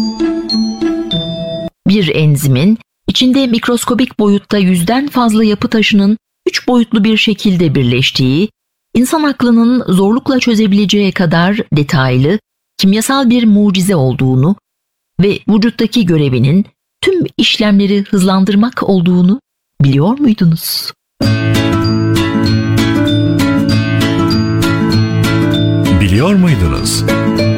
Bir enzimin içinde mikroskobik boyutta 100'den fazla yapı taşının 3 boyutlu bir şekilde birleştiği, insan aklının zorlukla çözebileceği kadar detaylı, kimyasal bir mucize olduğunu ve vücuttaki görevinin tüm işlemleri hızlandırmak olduğunu biliyor muydunuz? Biliyor muydunuz?